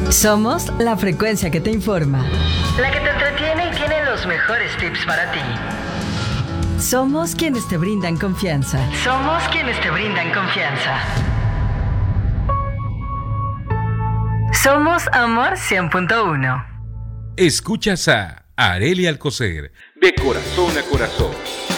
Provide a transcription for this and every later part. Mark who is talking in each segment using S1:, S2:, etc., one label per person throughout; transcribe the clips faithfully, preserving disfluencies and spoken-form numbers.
S1: Somos la frecuencia que te informa,
S2: la que te entretiene y tiene los mejores tips para ti.
S1: Somos quienes te brindan confianza.
S2: Somos quienes te brindan confianza. Somos Amor cien punto uno.
S3: Escuchas a Arely Alcocer, de corazón a corazón.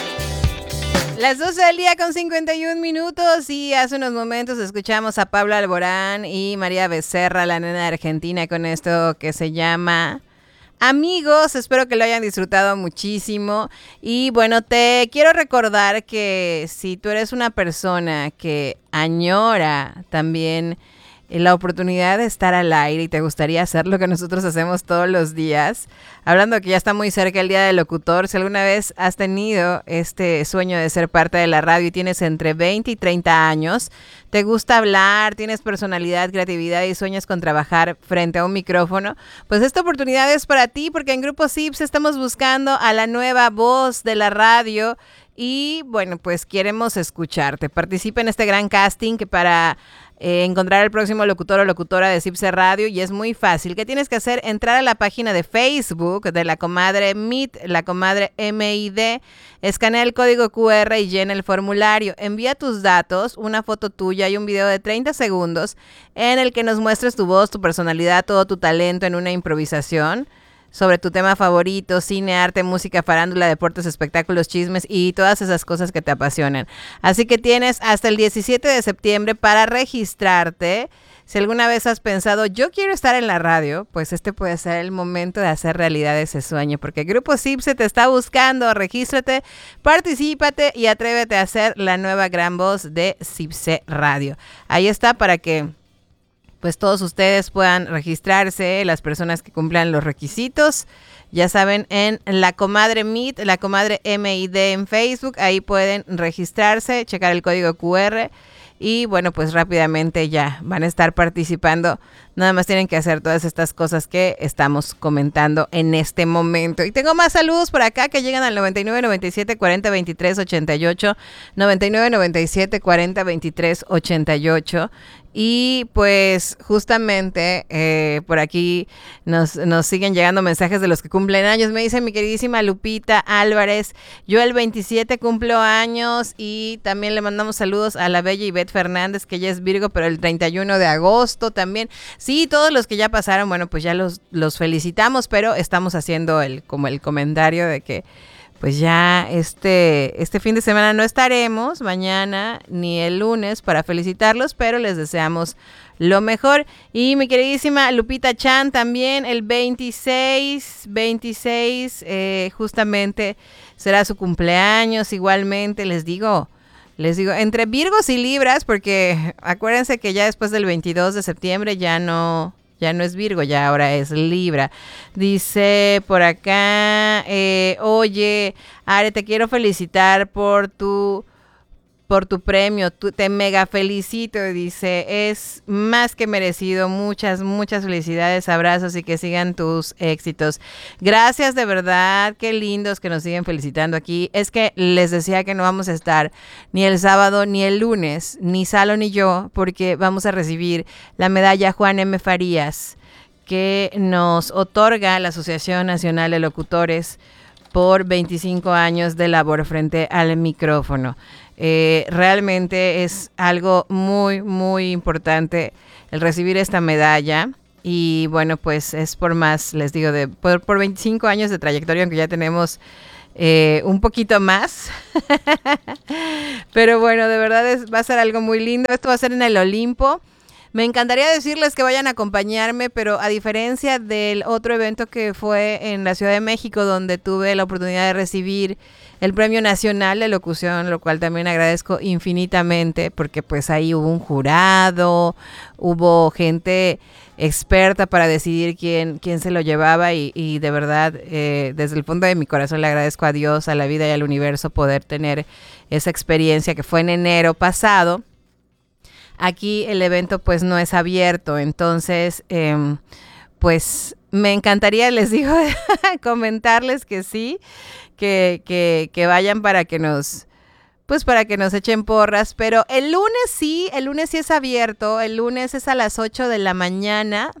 S4: Las doce del día con cincuenta y un minutos y hace unos momentos escuchamos a Pablo Alborán y María Becerra, la nena de Argentina, con esto que se llama Amigos. Espero que lo hayan disfrutado muchísimo y bueno, te quiero recordar que si tú eres una persona que añora también la oportunidad de estar al aire y te gustaría hacer lo que nosotros hacemos todos los días, hablando que ya está muy cerca el Día del Locutor, si alguna vez has tenido este sueño de ser parte de la radio y tienes entre veinte y treinta años, te gusta hablar, tienes personalidad, creatividad y sueñas con trabajar frente a un micrófono, pues esta oportunidad es para ti, porque en Grupo S I P S estamos buscando a la nueva voz de la radio y bueno, pues queremos escucharte. Participa en este gran casting que para Eh, encontrar el próximo locutor o locutora de S I P C Radio, y es muy fácil. ¿Qué tienes que hacer? Entrar a la página de Facebook de la comadre Meet, la comadre M I D, escanea el código Q R y llena el formulario. Envía tus datos, una foto tuya y un video de treinta segundos en el que nos muestres tu voz, tu personalidad, todo tu talento en una improvisación sobre tu tema favorito, cine, arte, música, farándula, deportes, espectáculos, chismes y todas esas cosas que te apasionan. Así que tienes hasta el diecisiete de septiembre para registrarte. Si alguna vez has pensado, yo quiero estar en la radio, pues este puede ser el momento de hacer realidad ese sueño, porque Grupo S I P S te está buscando. Regístrate, particípate y atrévete a ser la nueva gran voz de S I P C Radio. Ahí está para que pues todos ustedes puedan registrarse, las personas que cumplan los requisitos, ya saben, en la comadre Meet, la comadre M I D en Facebook, ahí pueden registrarse, checar el código Q R y bueno, pues rápidamente ya van a estar participando. Nada más tienen que hacer todas estas cosas que estamos comentando en este momento. Y tengo más saludos por acá que llegan al noventa y nueve, noventa y siete, cuarenta, veintitrés, ochenta y ocho, noventa y nueve, noventa y siete, cuarenta, veintitrés, ochenta y ocho. Y pues justamente eh, por aquí nos, nos siguen llegando mensajes de los que cumplen años. Me dice mi queridísima Lupita Álvarez, yo el veintisiete cumplo años, y también le mandamos saludos a la bella Ivette Fernández, que ella es Virgo, pero el treinta y uno de agosto también. Sí, todos los que ya pasaron, bueno, pues ya los, los felicitamos, pero estamos haciendo el como el comentario de que pues ya este, este fin de semana no estaremos, mañana ni el lunes, para felicitarlos, pero les deseamos lo mejor. Y mi queridísima Lupita Chan también el veintiséis, veintiséis, eh, justamente será su cumpleaños. Igualmente les digo, les digo, entre Virgos y Libras, porque acuérdense que ya después del veintidós de septiembre ya no... Ya no es Virgo, ya ahora es Libra. Dice por acá, eh, oye, Are, te quiero felicitar por tu, por tu premio. Tu, te mega felicito. Dice, es más que merecido. Muchas, muchas felicidades, abrazos y que sigan tus éxitos. Gracias, de verdad. Qué lindos que nos siguen felicitando aquí. Es que les decía que no vamos a estar ni el sábado ni el lunes, ni Salo ni yo, porque vamos a recibir la medalla Juan M. Farías, que nos otorga la Asociación Nacional de Locutores por veinticinco años de labor frente al micrófono. Eh, realmente es algo muy, muy importante el recibir esta medalla. Y bueno, pues es por más, les digo, de por, por veinticinco años de trayectoria, aunque ya tenemos eh, un poquito más. Pero bueno, de verdad es, va a ser algo muy lindo. Esto va a ser en el Olimpo. Me encantaría decirles que vayan a acompañarme, pero a diferencia del otro evento que fue en la Ciudad de México, donde tuve la oportunidad de recibir el Premio Nacional de Locución, lo cual también agradezco infinitamente, porque pues ahí hubo un jurado, hubo gente experta para decidir quién, quién se lo llevaba, y, y de verdad, eh, desde el fondo de mi corazón le agradezco a Dios, a la vida y al universo poder tener esa experiencia que fue en enero pasado. Aquí el evento pues no es abierto, entonces eh, pues me encantaría, les digo, comentarles que sí, que, que, que vayan para que nos, pues para que nos echen porras, pero el lunes sí, el lunes sí es abierto, el lunes es a las ocho de la mañana.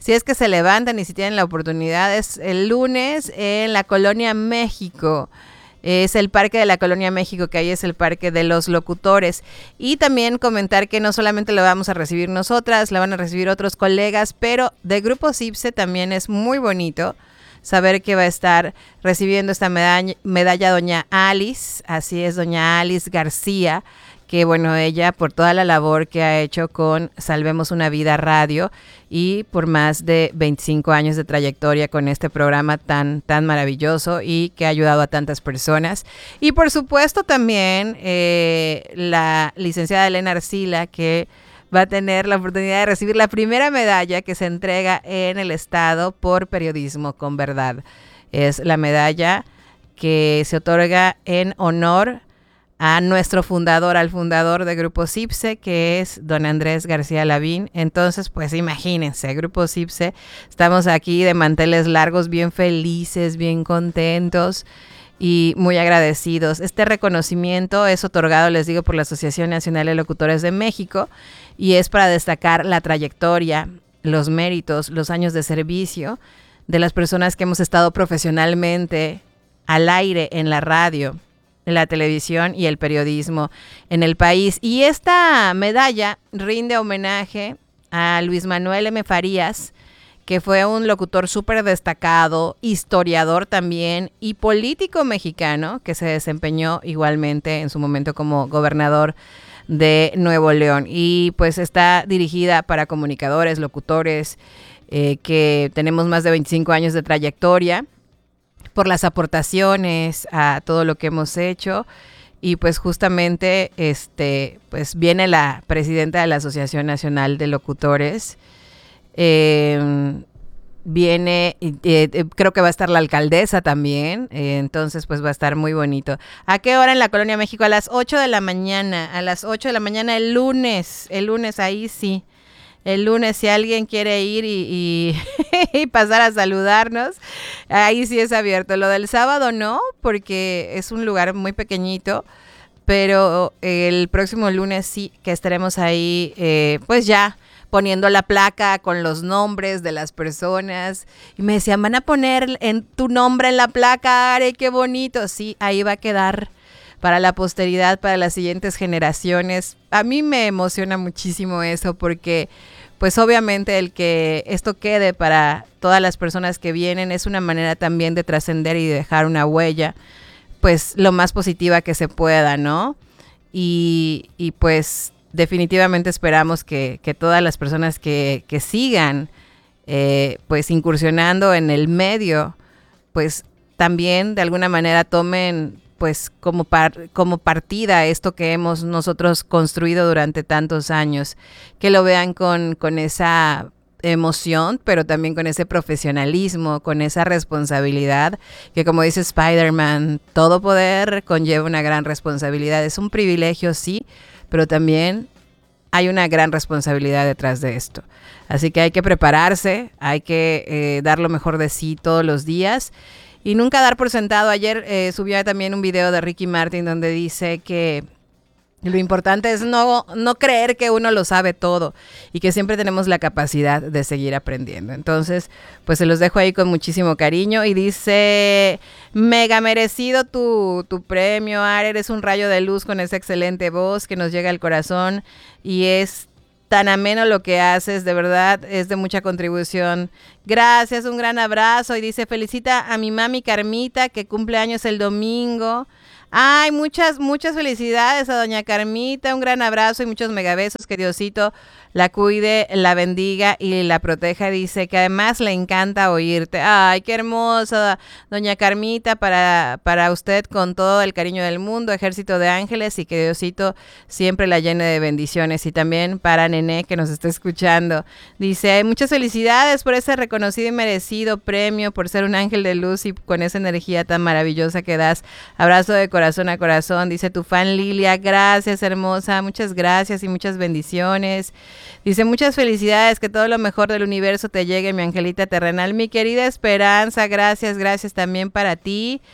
S4: si es que se levantan y si tienen la oportunidad, es el lunes en la Colonia México. Es el Parque de la Colonia México, que ahí es el Parque de los Locutores. Y también comentar que no solamente lo vamos a recibir nosotras, la van a recibir otros colegas, pero de Grupo CIPSE también es muy bonito saber que va a estar recibiendo esta medalla, medalla doña Alice, así es, doña Alice García, que bueno, ella por toda la labor que ha hecho con Salvemos una Vida Radio y por más de veinticinco años de trayectoria con este programa tan, tan maravilloso y que ha ayudado a tantas personas. Y por supuesto también eh, la licenciada Elena Arcila, que va a tener la oportunidad de recibir la primera medalla que se entrega en el estado por periodismo con verdad. Es la medalla que se otorga en honor a nuestro fundador, al fundador de Grupo CIPSE, que es don Andrés García Lavín. Entonces, pues imagínense, Grupo CIPSE, estamos aquí de manteles largos, bien felices, bien contentos y muy agradecidos. Este reconocimiento es otorgado, les digo, por la Asociación Nacional de Locutores de México y es para destacar la trayectoria, los méritos, los años de servicio de las personas que hemos estado profesionalmente al aire en la radio, la televisión y el periodismo en el país. Y esta medalla rinde homenaje a Luis Manuel M. Farías, que fue un locutor súper destacado, historiador también y político mexicano que se desempeñó igualmente en su momento como gobernador de Nuevo León. Y pues está dirigida para comunicadores, locutores, eh, que tenemos más de veinticinco años de trayectoria, por las aportaciones a todo lo que hemos hecho. Y pues justamente este pues viene la presidenta de la Asociación Nacional de Locutores, eh, viene, eh, creo que va a estar la alcaldesa también, eh, entonces pues va a estar muy bonito. ¿A qué hora en la Colonia México? A las ocho de la mañana, a las ocho de la mañana el lunes, el lunes ahí sí. El lunes, si alguien quiere ir y, y, y pasar a saludarnos, ahí sí es abierto. Lo del sábado no, porque es un lugar muy pequeñito, pero el próximo lunes sí que estaremos ahí, eh, pues ya poniendo la placa con los nombres de las personas. Y me decían, ¿van a poner en tu nombre en la placa, Are? ¡Qué bonito! Sí, ahí va a quedar para la posteridad, para las siguientes generaciones. A mí me emociona muchísimo eso porque, pues obviamente el que esto quede para todas las personas que vienen es una manera también de trascender y de dejar una huella, pues lo más positiva que se pueda, ¿no? Y, y pues definitivamente esperamos que, que todas las personas que, que sigan eh, pues incursionando en el medio, pues también de alguna manera tomen pues como, par, como partida esto que hemos nosotros construido durante tantos años, que lo vean con, con esa emoción, pero también con ese profesionalismo, con esa responsabilidad, que como dice Spider-Man, todo poder conlleva una gran responsabilidad. Es un privilegio, sí, pero también hay una gran responsabilidad detrás de esto. Así que hay que prepararse, hay que eh, dar lo mejor de sí todos los días. Y nunca dar por sentado. Ayer eh, subió también un video de Ricky Martin donde dice que lo importante es no, no creer que uno lo sabe todo y que siempre tenemos la capacidad de seguir aprendiendo. Entonces, pues se los dejo ahí con muchísimo cariño. Y dice, mega merecido tu, tu premio, Are. Eres un rayo de luz con esa excelente voz que nos llega al corazón y es tan ameno lo que haces, de verdad, es de mucha contribución. Gracias, un gran abrazo. Y dice, felicita a mi mami Carmita, que cumple años el domingo. Ay, muchas, muchas felicidades a doña Carmita, un gran abrazo y muchos megabesos, que Diosito la cuide, la bendiga y la proteja. Dice que además le encanta oírte. Ay, qué hermosa, doña Carmita, para, para usted con todo el cariño del mundo, ejército de ángeles, y que Diosito siempre la llene de bendiciones. Y también para Nené, que nos está escuchando. Dice, muchas felicidades por ese reconocido y merecido premio, por ser un ángel de luz y con esa energía tan maravillosa que das. Abrazo de corazón a corazón. Dice tu fan Lilia, gracias hermosa, muchas gracias y muchas bendiciones. Dice, muchas felicidades, que todo lo mejor del universo te llegue, mi angelita terrenal. Mi querida Esperanza, gracias, gracias también para ti.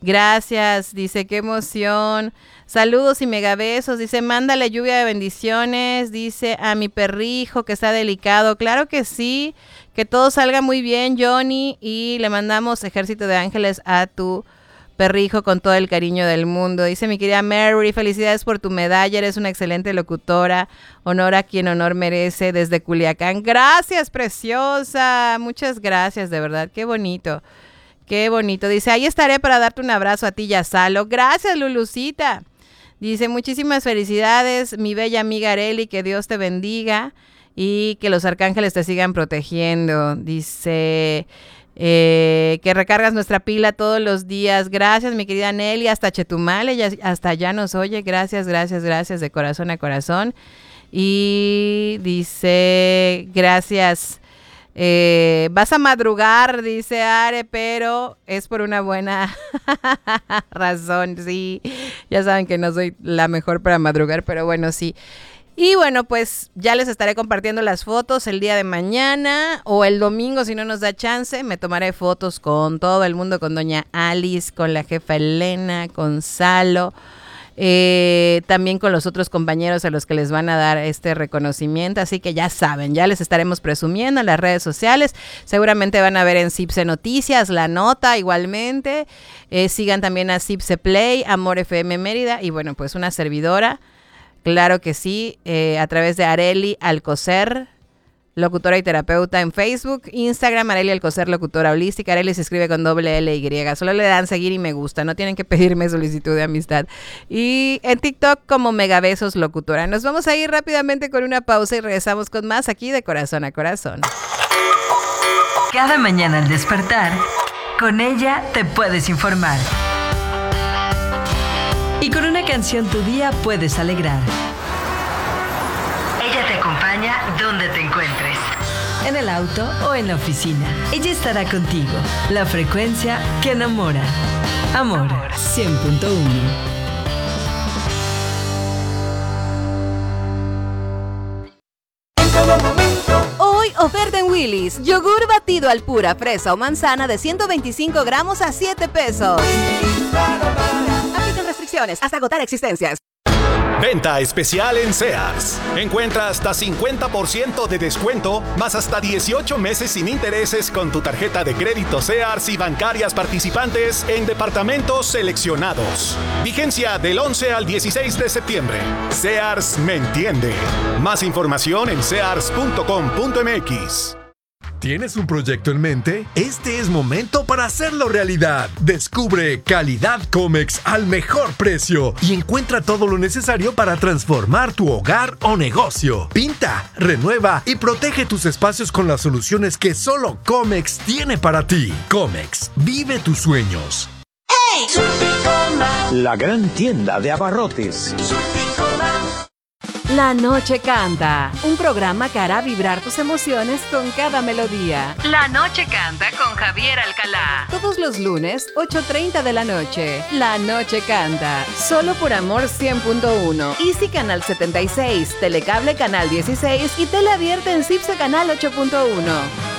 S4: Gracias, dice, qué emoción. Saludos y megabesos, dice, mándale lluvia de bendiciones, dice, a mi perrijo que está delicado. Claro que sí, que todo salga muy bien, Johnny, y le mandamos ejército de ángeles a tu perrijo con todo el cariño del mundo. Dice mi querida Mary, felicidades por tu medalla, eres una excelente locutora, honor a quien honor merece, desde Culiacán. Gracias, preciosa, muchas gracias, de verdad, qué bonito. Qué bonito. Dice, ahí estaré para darte un abrazo a ti y a Salo. Gracias, Lulucita. Dice, muchísimas felicidades, mi bella amiga Areli, que Dios te bendiga y que los arcángeles te sigan protegiendo. Dice, eh, que recargas nuestra pila todos los días. Gracias, mi querida Nelly, hasta Chetumal, ella hasta allá nos oye. Gracias, gracias, gracias, de corazón a corazón. Y dice, gracias. Eh, vas a madrugar, dice Are, pero es por una buena razón, sí, ya saben que no soy la mejor para madrugar, pero bueno, sí. Y bueno, pues ya les estaré compartiendo las fotos el día de mañana o el domingo, si no nos da chance, me tomaré fotos con todo el mundo, con doña Alice, con la jefa Elena, con Salo, Eh, también con los otros compañeros a los que les van a dar este reconocimiento, así que ya saben, ya les estaremos presumiendo en las redes sociales, seguramente van a ver en Cipse Noticias la nota igualmente, eh, sigan también a Cipse Play, Amor F M Mérida y bueno, pues una servidora, claro que sí, eh, a través de Areli Alcocer, locutora y terapeuta en Facebook, Instagram, Areli Alcocer, locutora holística. Areli se escribe con doble L Y. Solo le dan seguir y me gusta, no tienen que pedirme solicitud de amistad. Y en TikTok como Megabesos Locutora. Nos vamos a ir rápidamente con una pausa y regresamos con más aquí de Corazón a Corazón.
S1: Cada mañana al despertar, con ella te puedes informar. Y con una canción tu día puedes alegrar.
S2: Ella te acompaña donde te encuentres.
S1: En el auto o en la oficina. Ella estará contigo. La frecuencia que enamora. Amor, cien punto uno.
S5: Hoy oferta en Willy's. Yogur batido al pura, fresa o manzana de ciento veinticinco gramos a siete pesos. Aplican restricciones hasta agotar existencias.
S6: Venta especial en Sears. Encuentra hasta cincuenta por ciento de descuento, más hasta dieciocho meses sin intereses con tu tarjeta de crédito Sears y bancarias participantes en departamentos seleccionados. Vigencia del once al dieciséis de septiembre. Sears me entiende. Más información en sears punto com punto m x.
S7: ¿Tienes un proyecto en mente? Este es momento para hacerlo realidad. Descubre Calidad Comex al mejor precio y encuentra todo lo necesario para transformar tu hogar o negocio. Pinta, renueva y protege tus espacios con las soluciones que solo Comex tiene para ti. Comex, vive tus sueños.
S8: La gran tienda de abarrotes.
S5: La Noche Canta, un programa que hará vibrar tus emociones con cada melodía.
S1: La Noche Canta con Javier Alcalá.
S5: Todos los lunes, ocho treinta de la noche. La Noche Canta, solo por Amor cien punto uno. Easy Canal setenta y seis, Telecable Canal dieciséis y Teleabierta en Cipse Canal ocho punto uno.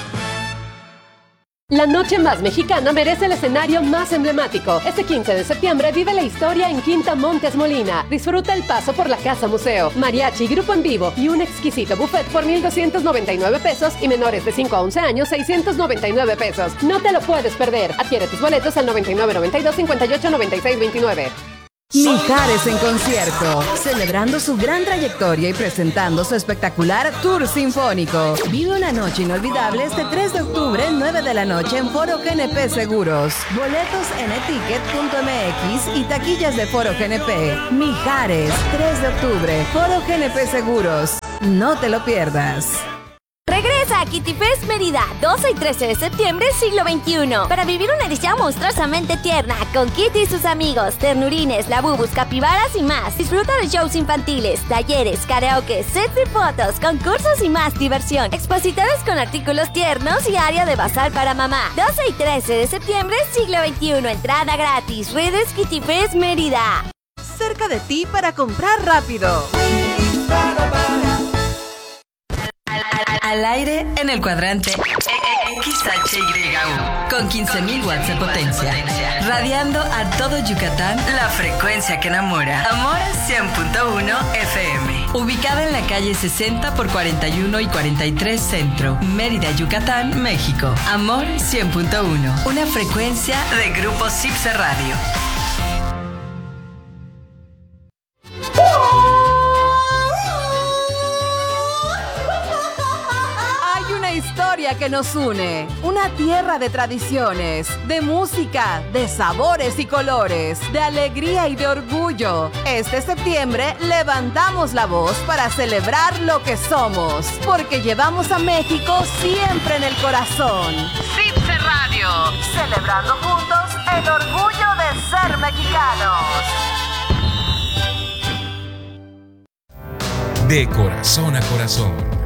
S9: La noche más mexicana merece el escenario más emblemático. Este quince de septiembre vive la historia en Quinta Montes Molina. Disfruta el paso por la Casa Museo, mariachi, grupo en vivo y un exquisito buffet por mil doscientos noventa y nueve pesos y menores de cinco a once años seiscientos noventa y nueve pesos. No te lo puedes perder. Adquiere tus boletos al noventa y nueve noventa y dos cincuenta y ocho noventa y seis veintinueve.
S5: Mijares en concierto, celebrando su gran trayectoria y presentando su espectacular tour sinfónico. Vive una noche inolvidable este tres de octubre, nueve de la noche en Foro G N P Seguros. Boletos en eticket punto m x y taquillas de Foro G N P. Mijares, tres de octubre, Foro G N P Seguros. No te lo pierdas.
S10: Regresa a Kitty Fest Mérida, doce y trece de septiembre, siglo veintiuno, para vivir una edición monstruosamente tierna con Kitty y sus amigos, ternurines, labubus, capibaras y más. Disfruta de shows infantiles, talleres, karaoke, sets de fotos, concursos y más diversión. Expositores con artículos tiernos y área de bazar para mamá. doce y trece de septiembre, siglo veintiuno, entrada gratis. Redes Kitty Fest Mérida.
S5: Cerca de ti para comprar rápido.
S1: Al aire en el cuadrante X H Y U, con quince mil watts de potencia, radiando a todo Yucatán la frecuencia que enamora. Amor cien punto uno F M, ubicada en la calle sesenta por cuarenta y uno y cuarenta y tres Centro, Mérida, Yucatán, México. Amor cien punto uno, una frecuencia de Grupo Cipse Radio.
S5: Historia que nos une, una tierra de tradiciones, de música, de sabores y colores, de alegría y de orgullo. Este septiembre levantamos la voz para celebrar lo que somos, porque llevamos a México siempre en el corazón. Cipse Radio, celebrando juntos el orgullo de ser mexicanos.
S3: De corazón a corazón.